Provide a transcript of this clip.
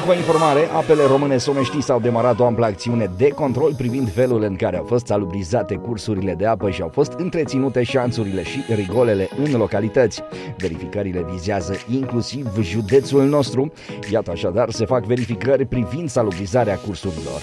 Cu o informare, Apele Române Somești s-au demarat o amplă acțiune de control privind felul în care au fost salubrizate cursurile de apă și au fost întreținute șanțurile și rigolele în localități. Verificările vizează inclusiv județul nostru. Iată, așadar, se fac verificări privind salubrizarea cursurilor.